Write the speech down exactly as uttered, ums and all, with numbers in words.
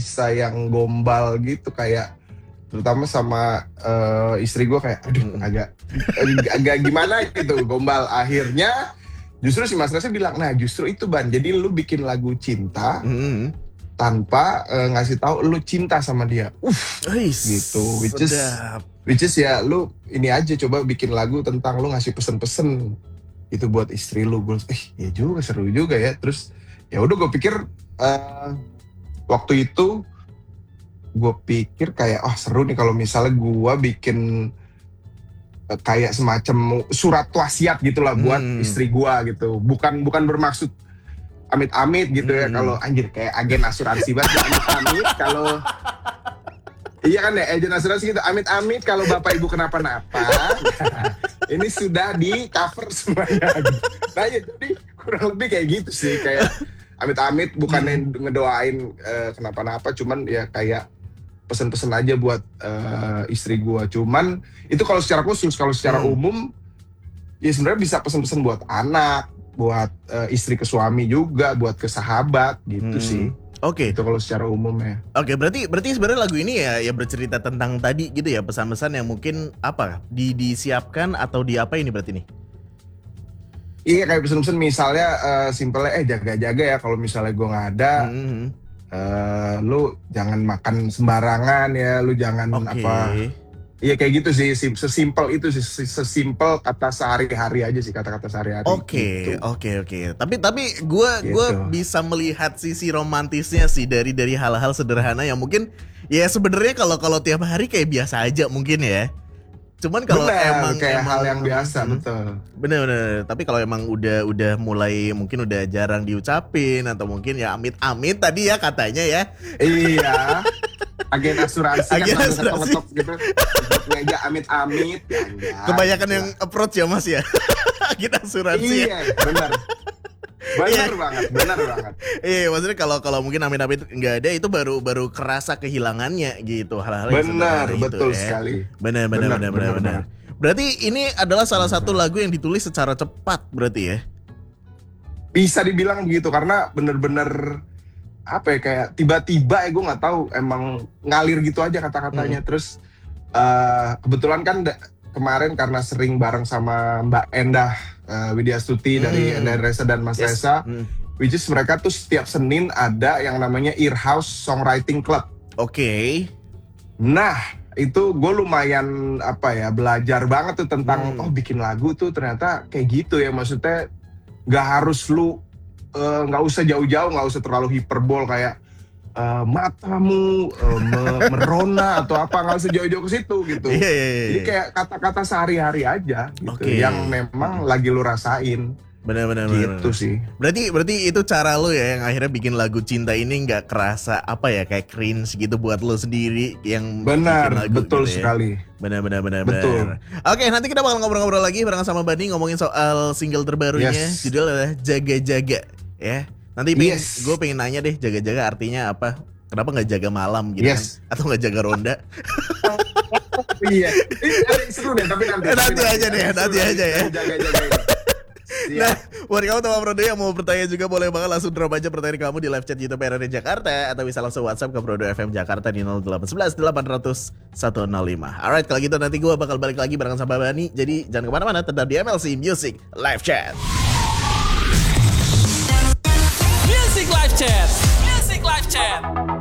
bisa yang gombal gitu, kayak terutama sama uh, istri gue kayak aduh hmm. agak agak gimana gitu gombal. Akhirnya justru si Mas Reza bilang, nah justru itu Ban, jadi lu bikin lagu cinta hmm. tanpa uh, ngasih tahu lu cinta sama dia. Uff, gitu. Which is, which is ya lu ini aja coba bikin lagu tentang lu ngasih pesen-pesen itu buat istri lu. Gue, eh ya juga seru juga ya. Terus ya udah gue pikir uh, waktu itu gue pikir kayak oh seru nih kalau misalnya gue bikin uh, kayak semacam surat wasiat gitulah buat hmm. istri gue gitu. Bukan bukan bermaksud amit-amit gitu hmm. ya, kalau anjir kayak agen asuransi banget amit-amit kalau iya kan ya, agen asuransi gitu, amit-amit kalau bapak ibu kenapa-napa ini sudah di cover semuanya gitu. Nah ya jadi kurang lebih kayak gitu sih, kayak amit-amit bukannya hmm. ngedoain uh, kenapa-napa, cuman ya kayak pesen-pesen aja buat uh, istri gua. Cuman itu kalau secara khusus, kalau secara hmm. umum ya sebenarnya bisa pesen-pesen buat anak, buat uh, istri ke suami juga, buat ke sahabat gitu hmm. sih. Oke. Okay. Itu kalau secara umum ya. Oke, okay, berarti berarti sebenarnya lagu ini ya ya bercerita tentang tadi gitu ya, pesan-pesan yang mungkin apa di disiapkan atau di apa ini berarti nih? Iya kayak pesan-pesan misalnya uh, simpelnya eh jaga-jaga ya kalau misalnya gue nggak ada, mm-hmm. uh, lu jangan makan sembarangan ya, lu jangan okay. apa. Iya kayak gitu sih, sesimpel itu sih, sesimpel kata sehari-hari aja sih, kata-kata sehari-hari. Oke, oke, oke. Tapi tapi gue gitu. gue bisa melihat sisi romantisnya sih dari dari hal-hal sederhana yang mungkin ya sebenarnya kalau kalau tiap hari kayak biasa aja mungkin ya. Cuman kalau emang kayak emang, hal yang biasa, hmm, betul. Bener-bener. Tapi kalau emang udah udah mulai mungkin udah jarang diucapin atau mungkin ya amit-amit tadi ya katanya ya. Iya. Agen asuransi Agen kan asuransi gitu. Meja amit-amit. Ya, kebanyakan ya. yang approach ya Mas ya. Agen asuransi. Iya, ya. benar. Benar banget, benar banget. Iya, maksudnya kalau kalau mungkin amit-amit nggak ada itu baru baru kerasa kehilangannya gitu, hal-hal yang benar, betul itu, sekali. Ya. Benar, benar, benar, benar, benar. Berarti ini adalah salah benar. satu lagu yang ditulis secara cepat berarti ya? Bisa dibilang begitu karena benar-benar apa ya kayak tiba-tiba ya gue nggak tahu emang ngalir gitu aja kata-katanya. Hmm. Terus uh, kebetulan kan da- kemarin karena sering bareng sama Mbak Endah uh, Widyastuti hmm. dari Endah Reza dan Mas yes. Reza, hmm. which is mereka tuh setiap Senin ada yang namanya Earhouse Songwriting Club. Oke. Okay. Nah itu gue lumayan apa ya belajar banget tuh tentang hmm. oh bikin lagu tuh ternyata kayak gitu ya, maksudnya nggak harus lu nggak uh, usah jauh-jauh, nggak usah terlalu hiperbol kayak Uh, matamu uh, me- merona atau apa, nggak usah jauh-jauh ke situ gitu. Yeah, yeah, yeah. Jadi kayak kata-kata sehari-hari aja gitu, okay. yang memang hmm. lagi lu rasain. Benar-benar gitu bener. sih. Berarti berarti itu cara lu ya yang akhirnya bikin lagu cinta ini nggak kerasa apa ya kayak cringe gitu buat lu sendiri yang benar lagu betul gitu ya. sekali. Benar-benar benar. Betul. Oke, nanti kita bakal ngobrol-ngobrol lagi bareng sama Bani ngomongin soal single terbarunya. Yes. Judulnya Jaga-Jaga ya. Nanti pengen, yes. gue pengen nanya deh jaga-jaga artinya apa? Kenapa nggak jaga malam gitu yes. kan? Atau nggak jaga ronda? Iya, ini seru deh tapi nanti. Nanti, nanti aja deh, nanti aja ya. Jaga-jaga ini. Nah, buat kamu teman Prodo yang mau bertanya juga boleh banget langsung drop aja pertanyaan kamu di live chat YouTube R R D Jakarta atau bisa langsung WhatsApp ke Prodo F M Jakarta di nol delapan satu satu delapan nol nol satu nol lima. Alright, kalau gitu nanti gue bakal balik lagi bareng sama Bani. Jadi jangan kemana-mana, tetap di M L C Music Live Chat. Music Live Chat. Music Live Chat.